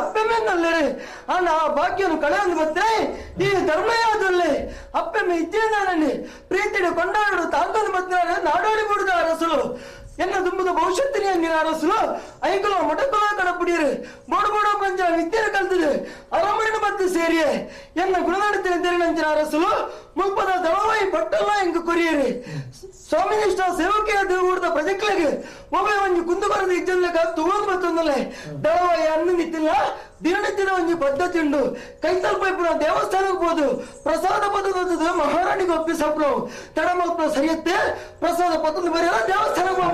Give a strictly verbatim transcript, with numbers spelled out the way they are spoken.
ಅಪ್ಪೆಮೆನ್ನಲ್ಲೇ ಆ ನಾ ಭಾಗ್ಯನು ಕಳೆಯೊಂದು ಬತ್ತರೆ ಈ ಧರ್ಮಯಾದಲ್ಲಿ ಅಪ್ಪೆಮ್ಮೆ ಇದ್ದೇನೆ ಪ್ರೀತಿಯ ಕೊಂಡಾಡು ತಾಂಗೊಂದು ಬತ್ತ ನಾಡೋಡಿ ಬಿಡುದ ಅರಸಲು ಎನ್ನ ತುಂಬದ ಭವಿಷ್ಯತ್ತಿನ ಅಂದಿನ ಅರಸಲು ಐಕಲ ಮೊಟಕಲ ಕಡಪಿಡಿಯರು ಬೋಡು ಬೋಡೋ ಕೊಂಚ ವಿದ್ಯೆನ ಕಲ್ತಿದೆ ಅರಮನೆ ಬತ್ತು ಸೇರಿಯೇ ಎನ್ನ ಗುಣನಾಡುತ್ತೇನೆ ತೆರನಂಚಿನ ಅರಸಲು ಮುಪ್ಪದ ದಳವಾಯಿ ಪಟ್ಟಲ್ಲ ಎಂಗ ಕೊರಿಯರಿ ಸ್ವಾಮಿನಿಷ್ಠ ಸೇವಕಿಯ ದೇವೂರ್ದ ಪ್ರಜೆಕ್ಲೆಗೆ ಒಮ್ಮೆ ಒಂಜಿ ಕುಂದುಕೊರದ ಇಜ್ಜನ್ಲೆಗ ತಗೊಂಡು ಬತ್ತೊಂದಲೆ ದಳವಾಯಿ ಅನ್ನ ನಿತ್ತಿಲ್ಲ ದಿನನಿತ್ಯದ ಒಂಜಿ ಪದ್ಧತಿ ಉಂಡು ಕೈತಲ್ ಪೈಪುನ ದೇವಸ್ಥಾನಕ್ಕೆ ಹೋದು ಪ್ರಸಾದ ಪದ್ಧತಿ ಮಹಾರಾಣಿಗೆ ಒಪ್ಪಿಸಪ್ನು ತಡ ಮಲ್ಪನ ಸರಿಯತ್ತೆ ಪ್ರಸಾದ ಪದ್ಧತಿ ಬರೆಯಲ್ಲ ದೇವಸ್ಥಾನಕ್ಕೆ